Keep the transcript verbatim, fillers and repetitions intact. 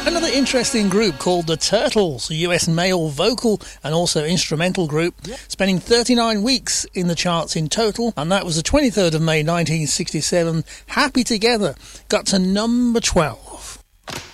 Another interesting group called the Turtles, a U S male vocal and also instrumental group, yep. spending thirty-nine weeks in the charts in total, and that was the twenty-third of May nineteen sixty-seven. Happy Together got to number twelve.